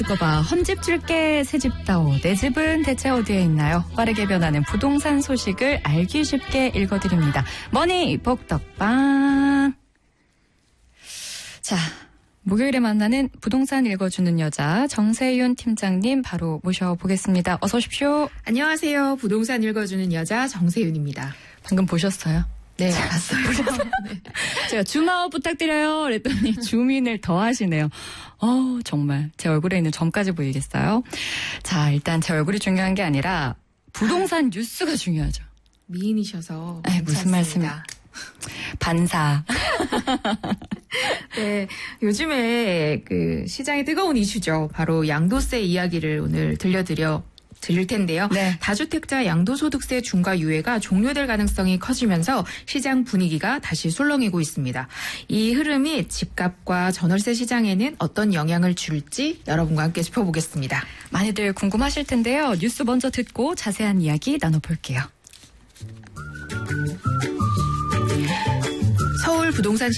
이거 봐, 헌집 줄게, 새집 다오. 내 집은 대체 어디에 있나요? 빠르게 변하는 부동산 소식을 알기 쉽게 읽어드립니다. 머니 복덕방. 자, 목요일에 만나는 부동산 읽어주는 여자 정세윤 팀장님 바로 모셔보겠습니다. 어서 오십시오. 안녕하세요. 부동산 읽어주는 여자 정세윤입니다. 방금 보셨어요? 네, 봤어요. 네. 제가 줌아웃 부탁드려요. 그랬더니 줌인을 더 하시네요. 정말 제 얼굴에 있는 점까지 보이겠어요? 자, 일단 제 얼굴이 중요한 게 아니라 부동산 뉴스가 중요하죠. 미인이셔서 무슨 말씀이야. 반사. 네, 요즘에 그 시장이 뜨거운 이슈죠. 바로 양도세 이야기를 오늘 들릴 텐데요. 네. 다주택자 양도소득세 중과 유예가 종료될 가능성이 커지면서 시장 분위기가 다시 술렁이고 있습니다. 이 흐름이 집값과 전월세 시장에는 어떤 영향을 줄지 여러분과 함께 짚어보겠습니다. 많이들 궁금하실 텐데요. 뉴스 먼저 듣고 자세한 이야기 나눠볼게요. 서울 부동산